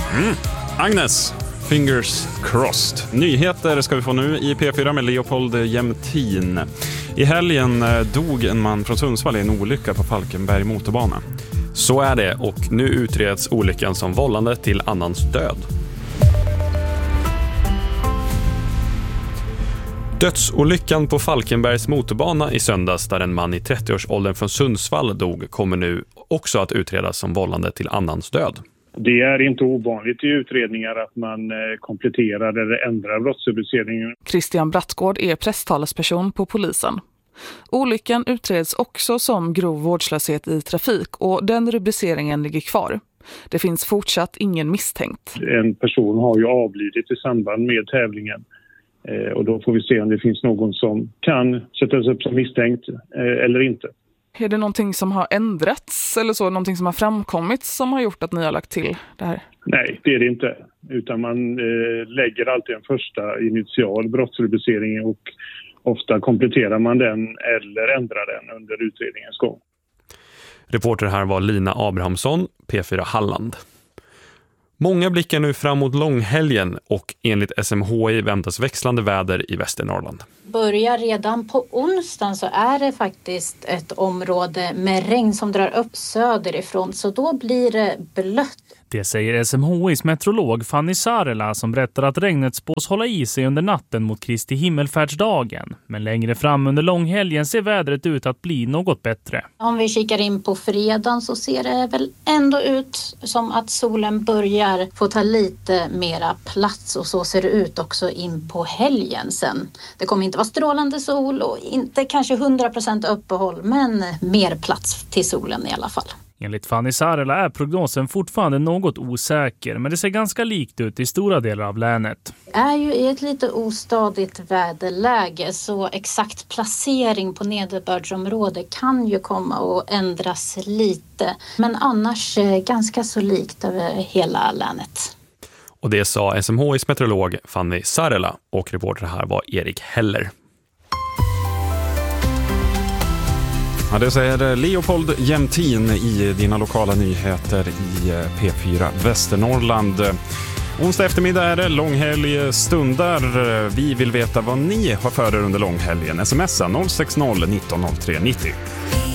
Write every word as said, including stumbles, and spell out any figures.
Mm. Agnes, fingers crossed. Nyheter ska vi få nu i P fyra med Leopold Jämtin. I helgen dog en man från Sundsvall i en olycka på Falkenberg motorbana. Så är det, och nu utreds olyckan som vållande till annans död. Dödsolyckan på Falkenbergs motorbana i söndags där en man i trettioårsåldern från Sundsvall dog kommer nu också att utredas som vållande till annans död. Det är inte ovanligt i utredningar att man kompletterar eller ändrar brottsrubriceringen. Christian Brattgård är presstalesperson på polisen. Olyckan utreds också som grov vårdslöshet i trafik och den rubriceringen ligger kvar. Det finns fortsatt ingen misstänkt. En person har ju avlidit i samband med tävlingen. Och då får vi se om det finns någon som kan sättas upp som misstänkt eller inte. Är det någonting som har ändrats eller så, någonting som har framkommit som har gjort att ni har lagt till det här? Nej, det är det inte. Utan man eh, lägger alltid en första initial brottsrubricering och ofta kompletterar man den eller ändrar den under utredningens gång. Reporter här var Lina Abrahamsson, P fyra Halland. Många blickar nu fram mot långhelgen och enligt S M H I väntas växlande väder i Västernorrland. Börjar redan på onsdagen så är det faktiskt ett område med regn som drar upp söderifrån, så då blir det blött. Det säger S M H I:s meteorolog Fanny Sarela som berättar att regnet spås hålla i sig under natten mot Kristi himmelfärdsdagen. Men längre fram under långhelgen ser vädret ut att bli något bättre. Om vi kikar in på fredagen så ser det väl ändå ut som att solen börjar få ta lite mera plats, och så ser det ut också in på helgen sen. Det kommer inte vara strålande sol och inte kanske hundra procent uppehåll, men mer plats till solen i alla fall. Enligt Fanny Sarela är prognosen fortfarande något osäker, men det ser ganska likt ut i stora delar av länet. Det är ju i ett lite ostadigt väderläge, så exakt placering på nederbördsområde kan ju komma att ändras lite. Men annars ganska så likt över hela länet. Och det sa S M H I:s meteorolog Fanny Sarela, och reporter här var Erik Heller. Ja, det säger Leopold Jämtin i dina lokala nyheter i P fyra Västernorrland. Onsdag eftermiddag är det långhelg stundar. Vi vill veta vad ni har för er under långhelgen. Smsa noll sex noll nitton noll tre nittio.